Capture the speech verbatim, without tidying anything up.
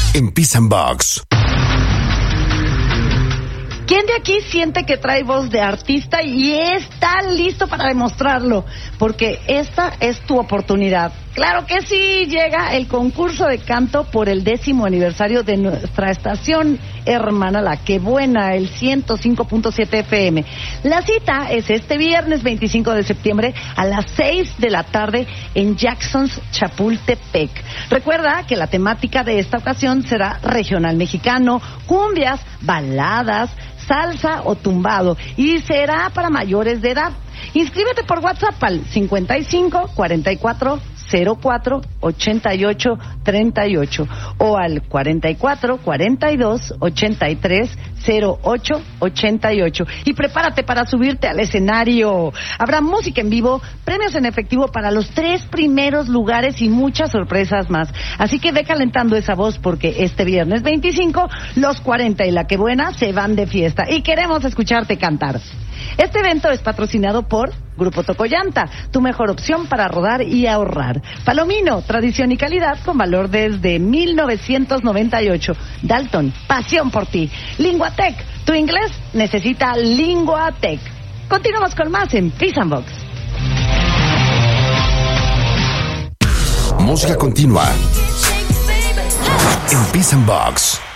en Peace and Box. ¿Quién de aquí siente que trae voz de artista y está listo para demostrarlo? Porque esta es tu oportunidad. Claro que sí, llega el concurso de canto por el décimo aniversario de nuestra estación hermana, La Que Buena, el ciento cinco punto siete F M. La cita es este viernes veinticinco de septiembre a las seis de la tarde en Jackson's, Chapultepec. Recuerda que la temática de esta ocasión será regional mexicano, cumbias, baladas, salsa o tumbado, y será para mayores de edad. Inscríbete por WhatsApp al cincuenta y cinco cuarenta y cuatro cero cuatro ochenta y ocho treinta y ocho o al cuarenta y cuatro cuarenta y dos ochenta y tres cero ocho ochenta y ocho, y prepárate para subirte al escenario. Habrá música en vivo, premios en efectivo para los tres primeros lugares y muchas sorpresas más. Así que ve calentando esa voz, porque este viernes veinticinco los cuarenta y La Que Buena se van de fiesta y queremos escucharte cantar. Este evento es patrocinado por Grupo Tocollanta, tu mejor opción para rodar y ahorrar. Palomino, tradición y calidad con valor desde mil novecientos noventa y ocho. Dalton, pasión por ti. Linguatec, tu inglés necesita Linguatec. Continuamos con más en Peace and Box. Música continua en Peace and Box.